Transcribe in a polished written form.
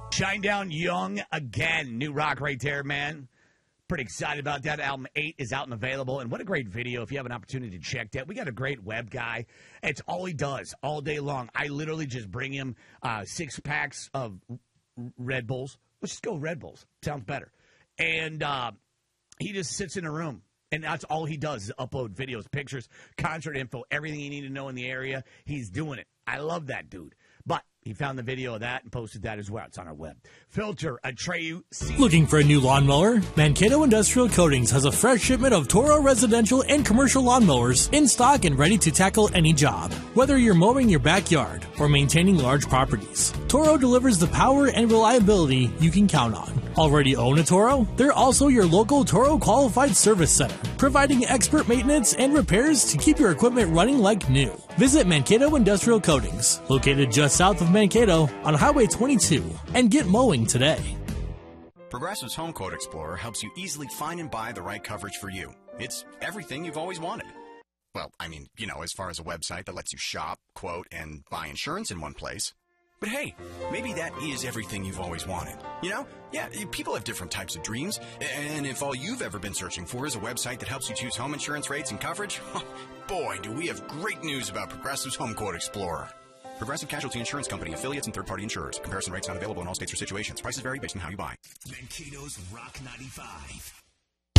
Shinedown Young again. New rock right there, man. Pretty excited about that. Album 8 is out and available. And what a great video if you have an opportunity to check that. We got a great web guy. It's all he does all day long. I literally just bring him 6 packs of Red Bulls. Let's just go Red Bulls. Sounds better. And he just sits in a room. And that's all he does is upload videos, pictures, concert info, everything you need to know in the area. He's doing it. I love that dude. But he found the video of that and posted that as well. It's on our web. Filter Atreyu. Looking for a new lawnmower? Mankato Industrial Coatings has a fresh shipment of Toro residential and commercial lawnmowers in stock and ready to tackle any job. Whether you're mowing your backyard or maintaining large properties, Toro delivers the power and reliability you can count on. Already own a Toro? They're also your local Toro qualified service center, providing expert maintenance and repairs to keep your equipment running like new. Visit Mankato Industrial Coatings, located just south of Mankato on Highway 22, and get mowing today. Progressive's Home Quote Explorer helps you easily find and buy the right coverage for you. It's everything you've always wanted. Well, I mean, as far as a website that lets you shop, quote, and buy insurance in one place. But hey, maybe that is everything you've always wanted. Yeah, people have different types of dreams. And if all you've ever been searching for is a website that helps you choose home insurance rates and coverage, boy, do we have great news about Progressive's Home Quote Explorer. Progressive Casualty Insurance Company, affiliates, and third-party insurers. Comparison rates not available in all states or situations. Prices vary based on how you buy. Mankato's Rock 95.